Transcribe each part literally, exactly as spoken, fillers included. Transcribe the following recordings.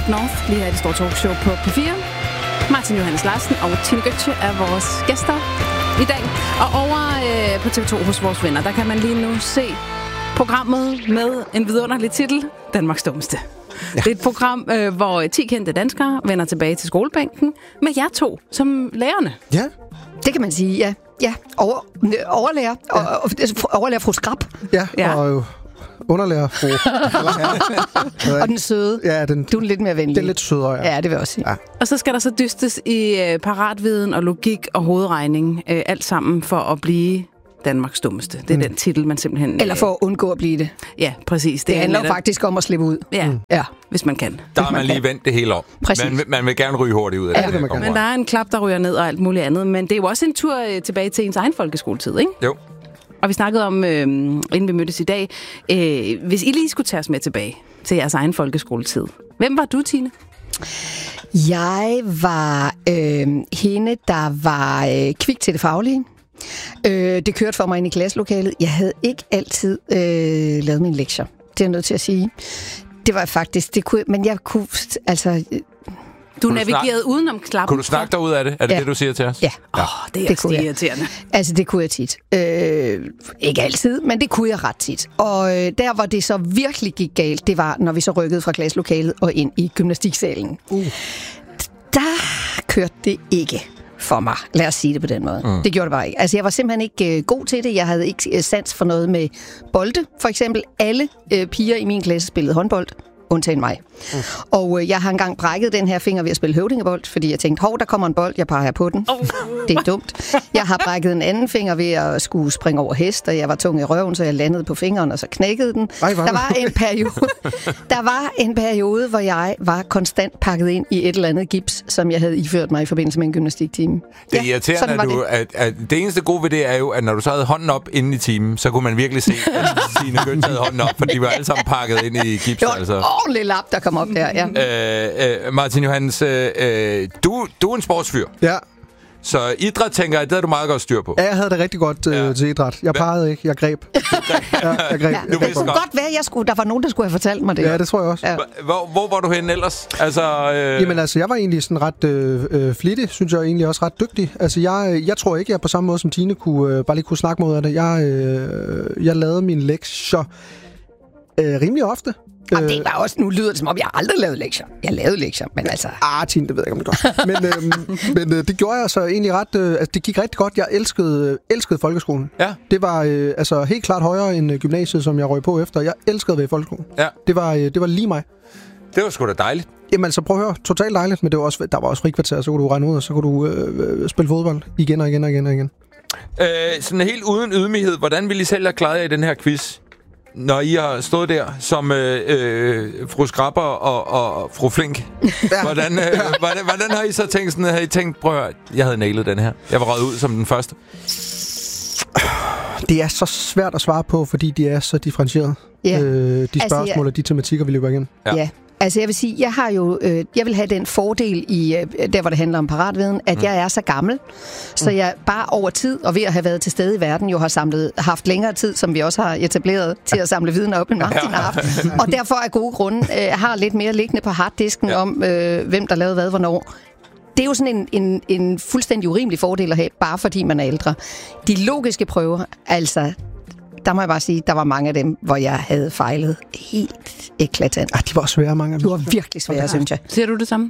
Up North, lige her i det store talkshow på P fire. Martin Johannes Larsen og Tine Götzsche er vores gæster i dag. Og over øh, på T V to hos vores venner, der kan man lige nu se programmet med en vidunderlig titel, Danmarks Dummeste. Ja. Det er et program, øh, hvor ti kendte danskere vender tilbage til skolebænken med jer to som lærerne. Ja. Det kan man sige, ja. Ja, over, overlærer. Ja. Og, og, overlærer fru Skrab. Ja, Ja. og jo underlærer fru... Og den søde. Ja, den, Du er lidt mere venlig. det er lidt sødere, ja. Ja, det vil jeg også sige. Ja. Og så skal der så dystes i øh, paratviden og logik og hovedregning. Øh, alt sammen for at blive Danmarks Dummeste. Det er mm. den titel, man simpelthen... Eller for at undgå at blive det. Ja, præcis. Det, det handler jo netop- faktisk om at slippe ud. Ja, Mm. Ja. hvis man kan. Der har man lige vendt det hele om. Præcis. Man, vil- man vil gerne ryge hurtigt ud af Ja, det. det vil man gerne. Men der er en klap, der ryger ned og alt muligt andet. Men det er jo også en tur øh, tilbage til ens egen folkeskoletid, ikke? Jo. Og vi snakkede om, øh, inden vi mødtes i dag, øh, hvis I lige skulle tage os med tilbage til jeres egen folkeskoletid. Hvem var du, Tine? Jeg var øh, hende, der var øh, kvik til det faglige. Øh, det kørte for mig ind i klasselokalet. Jeg havde ikke altid øh, lavet mine lektier. Det er jeg nødt til at sige. Det var faktisk, det kunne, men jeg kunne, altså... Du du navigerede udenom klappen. Kunne du snakke dig ud af det? Er det Ja. det, du siger til os? Ja. Åh, oh, det er Det det kunne jeg. irriterende. Altså, det kunne jeg tit. Øh, ikke altid, men det kunne jeg ret tit. Og øh, der, hvor det så virkelig gik galt, det var, når vi så rykkede fra klasselokalet og ind i gymnastiksalen. Uh. Der kørte det ikke for mig. Lad os sige det på den måde. Mm. Det gjorde det bare ikke. Altså, jeg var simpelthen ikke øh, god til det. Jeg havde ikke øh, sans for noget med bolde. For eksempel, alle øh, piger i min klasse spillede håndbold. Undtagen mig. Mm. Og øh, jeg har engang brækket den her finger ved at spille høvdingebold, fordi jeg tænkte, hov, der kommer en bold, jeg peger på den. Oh. Det er dumt. Jeg har brækket en anden finger ved at skulle springe over hest, og jeg var tung i røven, så jeg landede på fingeren, og så knækkede den. Ej, hvor- der var en periode, der var en periode, hvor jeg var konstant pakket ind i et eller andet gips, som jeg havde iført mig i forbindelse med en gymnastiktime. Det er irriterende, sådan var at, du, det. at, at det eneste gode ved det er jo, at når du så havde hånden op inde i timen, så kunne man virkelig se, at Tine Götzsche havde hånden op, for de var alle sammen pakket ind i gips. Det var en Altså. ordentlig lap, der kom op der, ja. Øh, øh, Martin Johannes, øh, øh, du, du er en sportsfyr, Ja. så idræt, tænker jeg, det har du meget godt styr på. Ja, jeg havde det rigtig godt øh, Ja. til idræt. Jeg pegede ikke, jeg greb. ja, jeg greb. ja. Du Det vidste kunne godt. godt være, jeg skulle, der var nogen, der skulle have fortalt mig det. Ja, det tror jeg også. Ja. Hvor, hvor var du henne ellers? Altså, øh, Jamen altså, jeg var egentlig sådan ret øh, øh, flittig, synes jeg egentlig også ret dygtig. Altså, jeg, jeg tror ikke, jeg på samme måde som Tine kunne, øh, bare lige kunne snakke mod af det. Jeg, øh, jeg lavede mine lektier øh, rimelig ofte. Og det var også, nu lyder det som om, jeg aldrig lavede lektier. Jeg lavede lektier, men altså... Ah, Tine, det ved jeg ikke, om det gør. Men, øh, men øh, det gjorde jeg så egentlig ret... Øh, altså, det gik rigtig godt. Jeg elskede, øh, elskede folkeskolen. Ja. Det var øh, altså helt klart højere end øh, gymnasiet, som jeg røg på efter. Jeg elskede at være i folkeskolen. Ja. Det var, øh, det var lige mig. Det var sgu da dejligt. Jamen altså, prøv at høre. Totalt dejligt, men det var også, der var også frikvarter, så kunne du regne ud, og så kunne du øh, øh, spille fodbold igen og igen og igen og igen. Øh, sådan helt uden ydmyghed, hvordan ville I selv have klaret jer i den her quiz? Når I har stået der som øh, øh, fru Skrapper og, og fru Flink. Ja. Hvordan, øh, hvordan, hvordan har I så tænkt sådan, havde I tænkt, prøv at høre, jeg havde nailet den her. Jeg var røget ud som den første. Det er så svært at svare på, fordi de er så differentieret. Ja. Øh, de Altså, spørgsmål jeg- og de tematikker, vi løber igen. Ja. Ja. ja. Altså jeg vil sige, jeg har jo, øh, jeg vil have den fordel i, øh, der hvor det handler om paratviden, at mm. jeg er så gammel, så jeg bare over tid, og ved at have været til stede i verden, jo har samlet, haft længere tid, som vi også har etableret, til at samle viden op, end Martin har haft. Og derfor af gode grunde øh, har lidt mere liggende på harddisken Ja. om, øh, hvem der lavede hvad, hvornår. Det er jo sådan en, en, en fuldstændig urimelig fordel at have, bare fordi man er ældre. De logiske prøver, altså... Der må jeg bare sige, der var mange af dem, hvor jeg havde fejlet helt eklatant. Ah, de var også svære, mange af Det dem. var virkelig svært, synes jeg. Siger du det samme?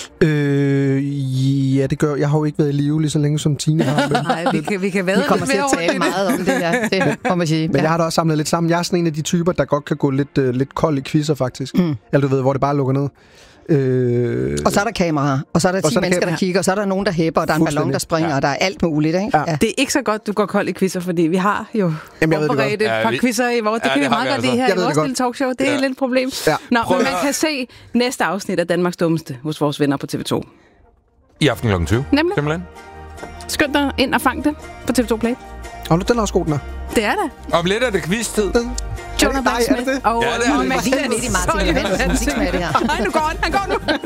Øh, ja, det gør jeg. har jo ikke været i live lige så længe, som Tine har. Men, Nej, vi kan, vi kan væde Vi kommer lidt til mere at tale over det. meget om det her, det må man sige. men jeg har da også samlet lidt sammen. Jeg er sådan en af de typer, der godt kan gå lidt, øh, lidt kold i quizzer, faktisk. Mm. Eller du ved, hvor det bare lukker ned. Øh, Og så er der kameraer, og så er der Og ti så er der mennesker, der kamera. kigger, og så er der nogen, der hæpper, og der er en ballon, der springer, Ja. og der er alt muligt, ikke? Ja. Det er ikke så godt, du går kold i quizzer, fordi vi har jo Jamen, jeg ved det forberedt et godt. Ja, par vi- quizzer i vores. Det Ja, kan det vi har meget vi godt altså. lide her Jeg i ved det vores godt. lille talkshow. Det er Ja. lidt et problem. Ja. Nå, Prøv men man at- kan se næste afsnit af Danmarks Dummeste hos vores venner på T V to. I aften klokken tyve. Nemlig. Simpelthen. Skynd dig ind og fang det på T V to Play. Og nu, den er også god, den er. Det er det. Om lidt er det quiz-tid. Jonah Nej, er det Blacksmith det? og Ja, det er det. Mads Lige midt i Martin Johansen musik med det her. Nej, nu går han. Han går nu.